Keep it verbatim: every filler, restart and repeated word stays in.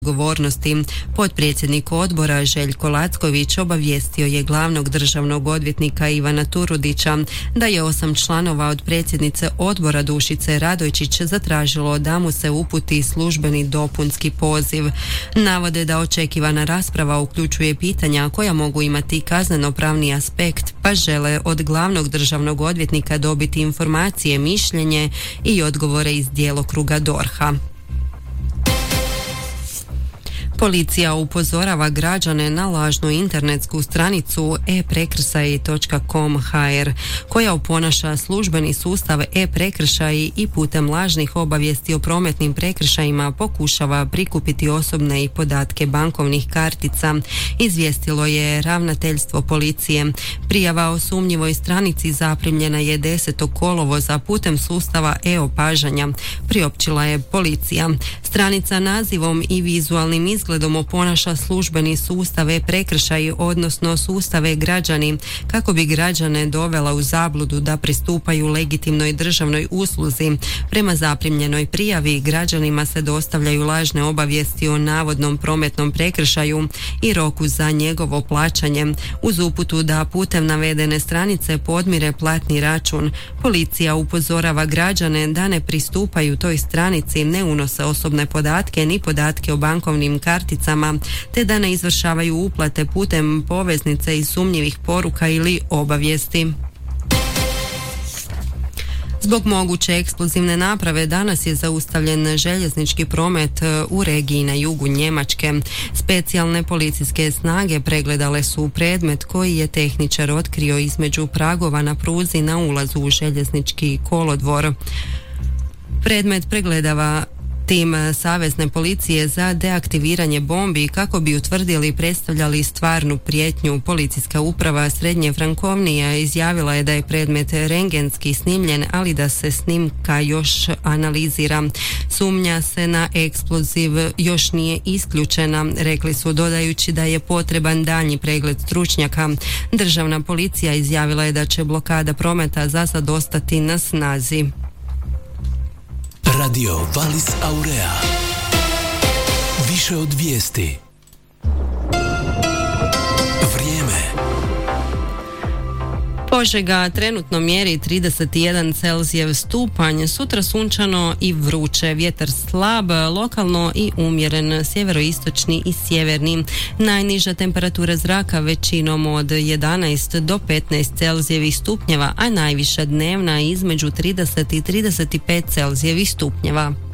odgovornosti. Potpredsjednik odbora Željko Lacković obavijestio je glavnog državnog odvjetnika Ivana Turudića da je osam članova od predsjednice odbora Dušice Radojčić zatražilo da mu se uputi službeni dopunski poziv. Navode da očekivana rasprava uključuje pitanja koja mogu imati kazneno-pravni aspekt, pa žele od glavnog državnog odvjetnika dobiti informacije, mišljenje i odgovore iz djelokruga D O R H-a. Policija upozorava građane na lažnu internetsku stranicu e prekršaji točka com točka ha er koja oponaša službeni sustav e-prekršaji i putem lažnih obavijesti o prometnim prekršajima pokušava prikupiti osobne i podatke bankovnih kartica, izvijestilo je ravnateljstvo policije. Prijava o sumnjivoj stranici zaprimljena je desetog kolovoza putem sustava e-opažanja, priopćila je policija. Stranica nazivom i vizualnim izgledom oponaša službeni sustav e-prekršaji, odnosno sustave građani, kako bi građane dovela u zabludu da pristupaju legitimnoj državnoj usluzi. Prema zaprimljenoj prijavi građanima se dostavljaju lažne obavijesti o navodnom prometnom prekršaju i roku za njegovo plaćanje, uz uputu da putem navedene stranice podmire platni račun. Policija upozorava građane da ne pristupaju toj stranici, ne unose osobne podatke ni podatke o bankovnim karticama, te da ne izvršavaju uplate putem poveznice i sumnjivih poruka ili obavijesti. Zbog moguće eksplozivne naprave danas je zaustavljen željeznički promet u regiji na jugu Njemačke. Specijalne policijske snage pregledale su predmet koji je tehničar otkrio između pragova na pruzi na ulazu u željeznički kolodvor. Predmet pregledava tim savezne policije za deaktiviranje bombi kako bi utvrdili predstavljali stvarnu prijetnju. Policijska uprava Srednje Frankovnije izjavila je da je predmet rentgenski snimljen, ali da se snimka još analizira. Sumnja se na eksploziv još nije isključena, rekli su, dodajući da je potreban daljnji pregled stručnjaka. Državna policija izjavila je da će blokada prometa za sad ostati na snazi. Radio Valis Aurea. Više od vijesti. Vrijeme. Požega trenutno mjeri trideset jedan Celzijev stupanj, sutra sunčano i vruće, vjetar slab, lokalno i umjeren, sjeveroistočni i sjeverni. Najniža temperatura zraka većinom od jedanaest do petnaest Celzijevih stupnjeva, a najviša dnevna između trideset i trideset pet Celzijevih stupnjeva.